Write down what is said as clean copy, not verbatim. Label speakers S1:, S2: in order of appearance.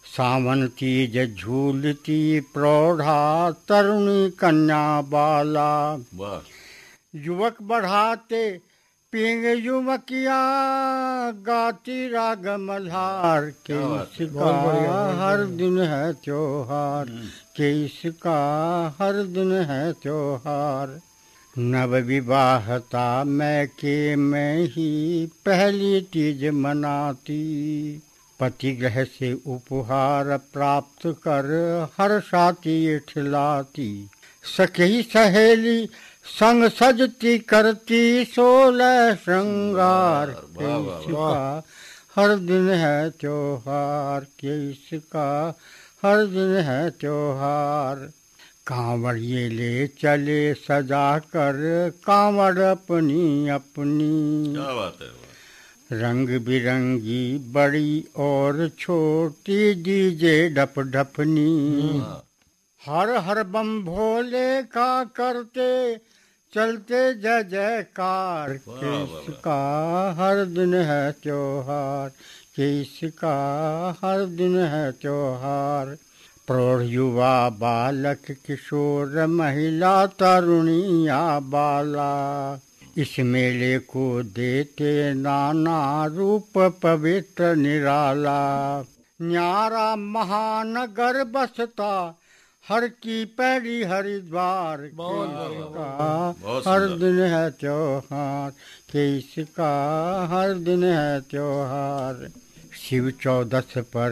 S1: सावन तीज झूलती प्रौढ़ा तरुणी कन्या बाला। युवक बढ़ाते पींग युवकिया गाती राग मल्हार के इसका हर दिन है त्योहार के इसका हर दिन है त्योहार। नव विवाहता मैके में ही पहली तीज मनाती पति गृह से उपहार प्राप्त कर हर्षाती ठिलाती सखी सहेली संग सजती करती 16 श्रृंगार के इसका हर दिन है त्योहार के इसका हर दिन है त्योहार। कांवड़िए ले चले सजा कर कांवड़ अपनी अपनी
S2: क्या बात है।
S1: रंग बिरंगी बड़ी और छोटी डीजे ढप ढपनी हर हर बम भोले का करते चलते जय जयकार के इसका हर दिन है त्योहार के इसका हर दिन है त्योहार। प्रौढ़ युवा बालक किशोर महिला तरुणिया बाला इस मेले को देते नाना रूप पवित्र निराला। न्यारा महानगर बसता हर की पैड़ी हरिद्वार का हर दिन है त्योहार के इसका हर दिन है त्योहार। शिव 14 पर